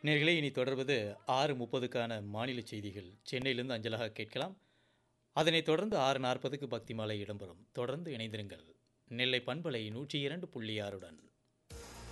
நேர்களே இனி தொடர்வது 6:30க்கான மாநில செய்திகள் சென்னையிலிருந்து அஞ்சலாக கேட்கலாம். அதனைத் தொடர்ந்து 6:40க்கு பக்தி மாலை இடம்பெறும். தொடர்ந்து இணைந்திருங்கள். நெல்லை பண்பலை 102.6 உடன்.